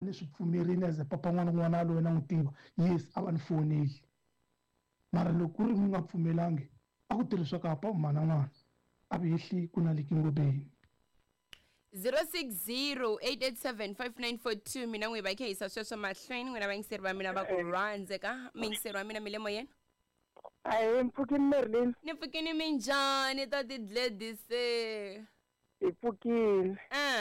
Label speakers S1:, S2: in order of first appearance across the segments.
S1: ni swi pfumerini as papa n'wana loyi na n'wi tiva yes a va ni foneli mara loko ku ri mi nga pfumelangi a ku tirhisiwa ka papa mhana n'wana a ve yehli ku na le kingobeni
S2: 060887594 mina n'wi va khisa sweswo mahlweni n'wina vayingiseri va mina va ku rhandze ka miyingiseri wa mina mile moyeni
S3: Ayi mpfukini Merlin.
S2: Ni pfukini minjhani tati Gladys se?
S3: Hi pfukini.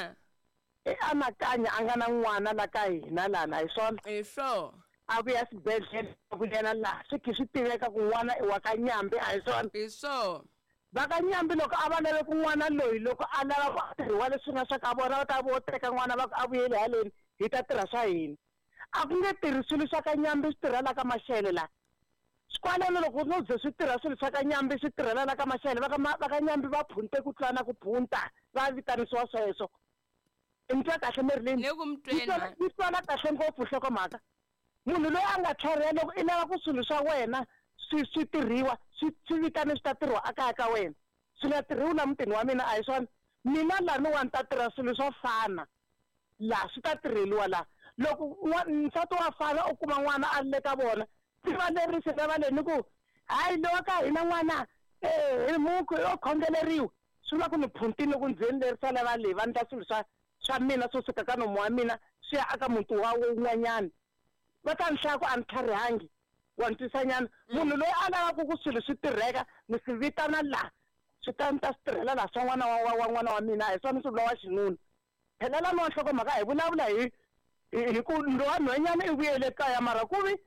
S3: Anakanya a nga na n'wana la ka hina lana hi swona.
S2: Hi swona.
S3: A vuya xibedhlele ku yena la swi tiveka ku n'wana i wa ka Nyambi a hi swona.
S2: Hi swona.
S3: Va ka Nyambi loko a va lave ku n'wana loyi loko a lava ku tirhiwa leswi nga swa ka vona va ta vo teka n'wana va ku a vuyele haleni hi ta tirha swa hina. A ku nge tirhi swilo swa ka Nyambi swi tirha la ka Mashele la. Swikwalelo loko no ze swi tirha swilo swa ka Nyambi swi tirhela la ka Mashele va ka Nyambi va phunte ku tlana ku phunta va vitanisiwa sweswo. Intwa kahle Merlin.
S2: Le ku mtwena.
S3: Yi twala kahle ngopfu hlokomhaka. Munhu loyi a nga tlharela loko i lava ku swilo swa wena swi tirhiwa swi vitane swi ta tirhiwa aka ka wena. Swi nga tirhiwi la mutini wa mina a hi swona. Mina la no wa ta tirha swilo swo fana. La swi ta tirheliwa la. Loko nsati wa fana u kuma n'wana a le ka vona. Va lerisi va le ni ku hayi lo ka hina n'wana hi muku o khongeleriwa swi la ku ni phuntini loko ndzeni lerisa lava le va ndla swilo swa mina swo suka ka nomu wa mina swi ya aka muti wa wun'wanyana va ta ni hlaya ku a ni tlharihangi wa ni twisanyana munhu loyi a lavaka ku swilo swi tirheka ni swi vitana la swi ta ni ta swi tirhela la swa n'wana wa mina hi swona swivula wa xinuna phelela no nhlokomhaka hi vulavula hi ku lowa nhwenyana i vuyele kaya mara ku vi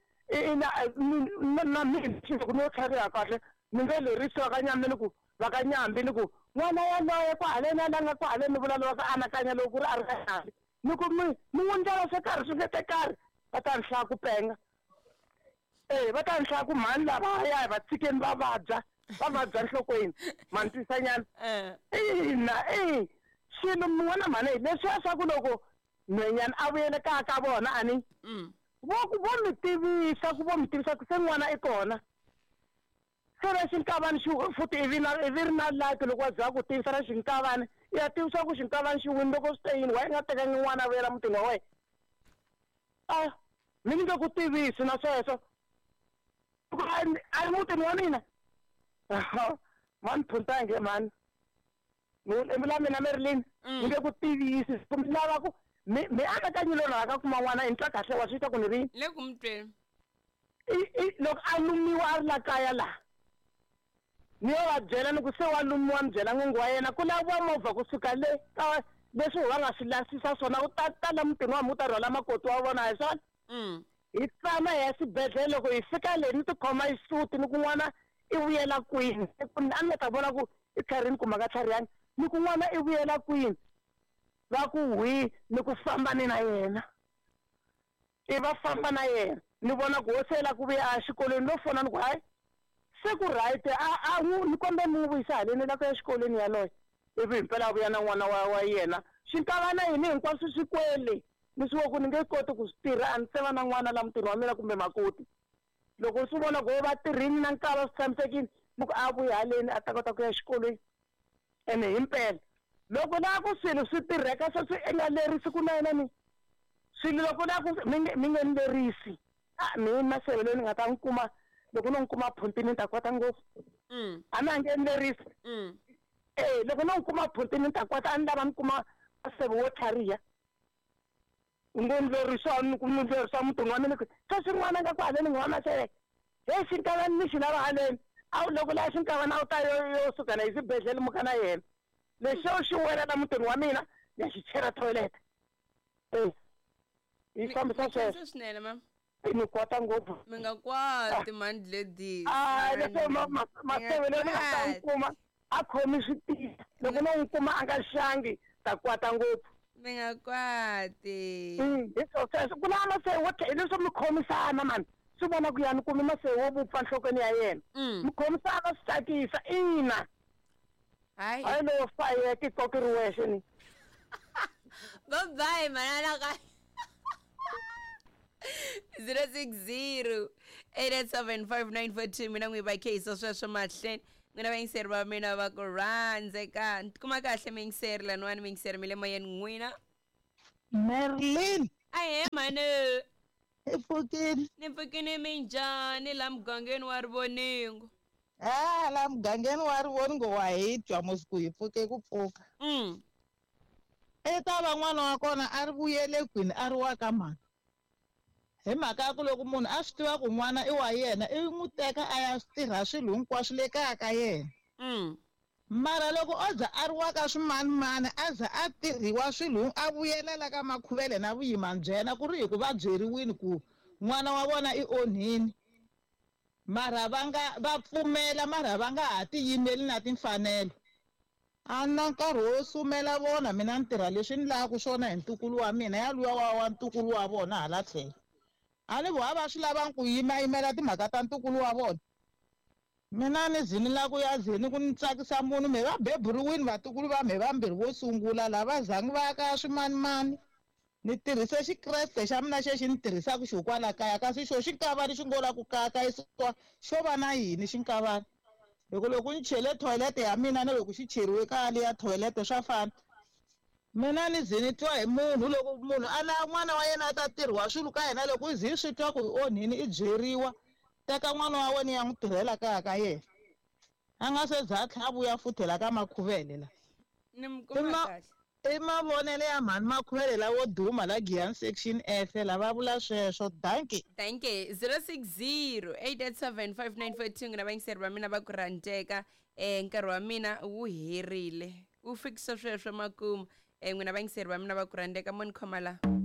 S3: na mina ku no tlhariha kahle ni nge lerisiwa ka Nyambi ni ku va ka Nyambi ni ku n'wana yaloye ku haleni langa ku haleni vulavula ka anakanya loko ku ri a ri ka Nyambi ni ku mi n'wundlela swo karhi swi ngete karhi va ta ni hlaya ku penga va ta ni hlaya ku mhani lava ya hi va tshikeni va vabya nhlokweni mani twisanyana ina xilo n'wana mhani leswiya swa ku loko nhwenyana a vuyele kaya ka vona ani vo mi tivisa ku se n'wana i kona se ra xinkavani futhi i vi ri na lati loko wa za ku tivisa ra xinkavani ya tivisa ku xinkavani xi wini loko swi te yini wa yi nga tekangi n'wana a vuyela mutini wa wena mi nge ku tivisi na sweswo a ri mutini wa mina mani phuntange mani vula mina Merlin mi nge ku tivisi ku mi lava ku mi anakanyi lona ka kuma n'wana i ntwa kahle wa swi ta ku ni rini
S2: le ku mtweni
S3: loko a lumiwa a ri la kaya la ni yo va byela ni ku se wa lumiwa ni byela n'wingi wa yena ku laviwa movha kusuka le ka leswi va nga swi lasisa swona u ta la mutini wa mu ta rhwala makoti wa vona hi swona hi tshama hi ya xibedhlele loko hi fika le ni tikhoma xisuti ni ku n'wana i vuyela kwini a ni nga ta vona ku i tlharini ku maka tlharihangi ni ku n'wana i vuyela kwini va ku hwi ni ku famba ni na yena i va famba na yena ni vona ku wo sela ku vuya a xikolweni no fona ni ku hayi se ku right ni kombe ni n'wi vuyisa haleni la ku ya xikolweni yaloye ivi himpela a vuya na n'wana wa yena xinkavana yini hinkwaswo swi kwele ni swi vo ku ni nge koti ku swi tirha a ni se va na n'wana la mutini wa mina kumbe makoti loko swi vona ku va tirhini na nkava swi tshamisekile ni ku a vuya haleni a ta kota ku ya xikolweni ene himpela loko la ku swilo swi tirheka se swi nga lerisi ku na yena ni swilo loko la ku mi nge ni lerisi mi masevelo ni nga ta n'wi kuma loko no n'wi kuma phuntini ni ta kwata ngopfu a na nge ni lerisi loko no n'wi kuma phuntini ni ta kwata a ni lava ni kuma maseve wo tlhariha ngo ni lerisa mutini wa mina se swin'wana nga ku haleni n'wana maseve he xinkavani ni xi lava haleni a wu loko la xinkavani a wu ta yo suka na hi xibedhlele muka na yena lexi xi wela la mutini wa mina ya xi chela toilet hi fambisa sweswo
S2: swinene ma
S3: ni kwata ngopfu
S2: mi nga kwati mani Gladys
S3: leswo masevelo ni nga ta n'wi kuma a khomi switiya loko no n'wi kuma a nga xangi ta kwata ngopfu
S2: mi nga kwati
S3: hi sweswo ku na maseve wo leswo mi khomisana mani swi vona ku ya ni kumi maseve wo vupfa nhlokweni ya yena mi khomisana swi tsakisa ina
S2: hayi
S3: lo faye ki kokiri wexe ni
S2: bye manana ka 060887594 mina n'wi va khisa sweswo mahlweni n'wina vayingiseri va mina va ku rhandze ka kuma kahle mi yingiseri laniwani mi yingiseri mi le moyeni n'wina
S4: Merlin
S2: Ahe mane.
S4: Epfukile.
S2: Ni mpfukile minjhani la mugangeni wa Rivoningo?
S4: La mugangeni wa Rivoningo wa hi twa musiku hi pfuke ku pfuka. Eka van'wana wa kona a ri vuyele kwini a ri wa ka mani. Hi mhaka ya ku loko munhu a swi tiva ku n'wana i wa yena i n'wi teka a ya swi tirha swilo hinkwaswo le kaya ka yena. Mara loko o za a ri wa ka swimanimani a za a tirhiwa swilo a vuyelela ka makhuvele na vuyimanbyena ku ri hi ku va byeriwini ku n'wana wa vona i onhini. Mara va pfumela mara va nga ha tiyimeli na timfanelo. A na nkarhi wo sumela vona mina ni tirha leswi ni lavaka swona hi ntukulu wa mina ya luya wa ntukulu wa vona hala tlhelo. A ni vona va swi lavanga ku yimela timhaka ta ntukulu wa vona. Mina ni ze ni lava ku ya zeni ku ni tsakisa munhu me va beburiwini vatukulu va me vambirhi vo sungula lava zangi va ya ka swimanimani. Ni tirhise xikreste xa mina xexi ni tirhisaka xo kwala kaya kasi xo xinkavani xi ngo la ku kayisiwa xo va na yini xinkavani. Loko ni chele thoyilete ya mina na loko xi cheriwe kaya liya thoyilete swa fana. Mina ni ze ni twa hi munhu loko munhu a lava n'wana wa yena a ta tirhiwa swilo ka yena loko hi swi twa ku i onhini i byeriwa. Teka n'wana wa wena ya n'wi tirhela kaya ka yena. A nga se za a tlhela a vuya futhi la ka makhuvele la.
S2: Ni mi kuma kahle.
S4: I mavonelo ya mhani makhuvele lawo duma la Giyani section F lava vula sweswo. Danke.
S2: Danke. 060 887 5942 ngina vayingiseri va mina va ku rhandeka. Nkarhi wa mina wu herile. Wu fikisa sweswo makumu. Ngina vayingiseri va mina va ku rhandeka mo ni khoma la.